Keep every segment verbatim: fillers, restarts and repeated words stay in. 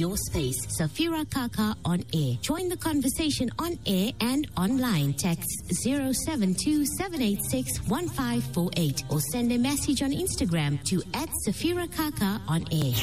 your space. Safira Kaka on air. Join the conversation on air and online. Text zero seven two seven eight six one five four eight or send a message on Instagram to at Safira Kaka on air.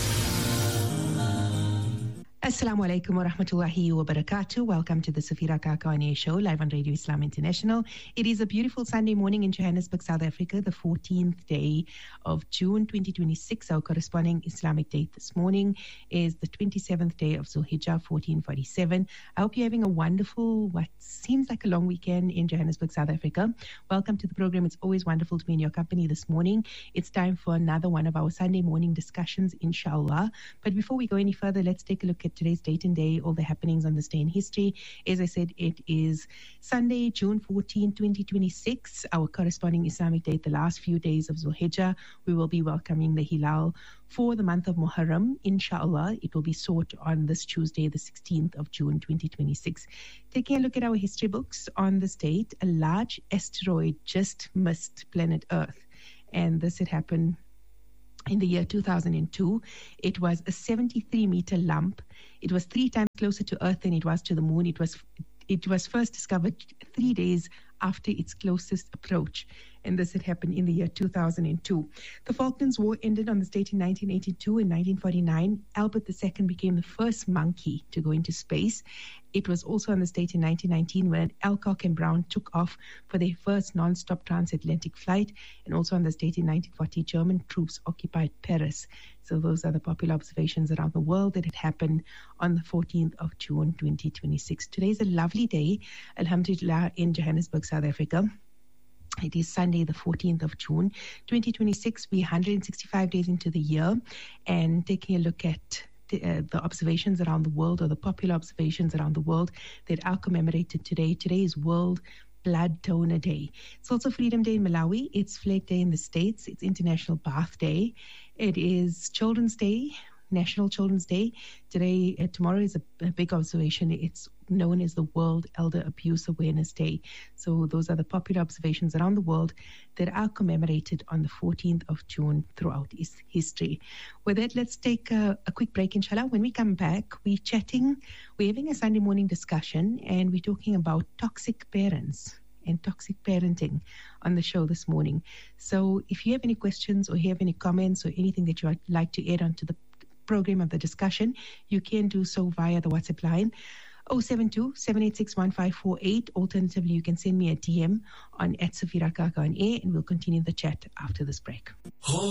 Assalamu alaikum wa rahmatullahi wa barakatuh. Welcome to the Safira Kaka on Air show, live on Radio Islam International. It is a beautiful Sunday morning in Johannesburg, South Africa, the fourteenth day of June twenty twenty-six. Our corresponding Islamic date this morning is the twenty-seventh day of Zulhijjah, fourteen forty-seven. I hope you're having a wonderful, what seems like a long weekend in Johannesburg, South Africa. Welcome to the program. It's always wonderful to be in your company this morning. It's time for another one of our Sunday morning discussions, inshallah. But before we go any further, let's take a look at today's date and day, all the happenings on this day in history. As I said, it is Sunday, June fourteenth, twenty twenty-six, our corresponding Islamic date, the last few days of Zulhijjah. We will be welcoming the Hilal for the month of Muharram. Inshallah, it will be sought on this Tuesday, the sixteenth of June, twenty twenty-six. Taking a look at our history books on this date, a large asteroid just missed planet Earth. And this had happened in the year two thousand two. It was a seventy-three meter lump. It was three times closer to Earth than it was to the moon. It was it was first discovered three days after its closest approach. And this had happened in the year two thousand two. The Falklands War ended on this date in nineteen eighty-two. In nineteen forty-nine, Albert the Second became the first monkey to go into space. It was also on this date in nineteen nineteen when Alcock and Brown took off for their first non-stop transatlantic flight. And also on this date in nineteen forty, German troops occupied Paris. So those are the popular observations around the world that had happened on the fourteenth of June, twenty twenty-six. Today is a lovely day, alhamdulillah, in Johannesburg, South Africa. It is Sunday, the fourteenth of June, twenty twenty-six. We're one hundred sixty-five days into the year, and taking a look at the, uh, the observations around the world, or the popular observations around the world that are commemorated today. Today is World Blood Donor Day. It's also Freedom Day in Malawi. It's Flag Day in the States. It's International Bath Day. It is Children's Day, National Children's Day. Today, uh, tomorrow is a, a big observation. It's known as the World Elder Abuse Awareness Day. So those are the popular observations around the world that are commemorated on the fourteenth of June throughout its history. With that, let's take a, a quick break, inshallah. When we come back, we're chatting, we're having a Sunday morning discussion, and we're talking about toxic parents and toxic parenting on the show this morning. So if you have any questions or you have any comments or anything that you would like to add on to the program of the discussion, you can do so via the WhatsApp line zero seven two, seven eight six, one five four eight. Alternatively, you can send me a D M on at Safira Kaka on air, and we'll continue the chat after this break.